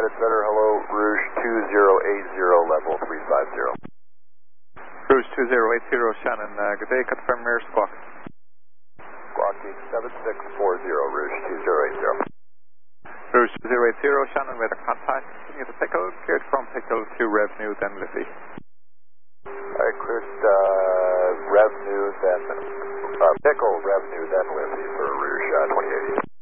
United Center, hello, Rouge 2080, level 350. Rouge 2080, Shannon, good day, confirm your squawk. Squawk 7640, Rouge 2080. Rouge 2080, Shannon, weather contact, continue to Pickle, cleared from Pickle to Revenue, then Liffey. Alright, cleared Revenue, then Pickle, Revenue, then Liffey for Rouge 2080.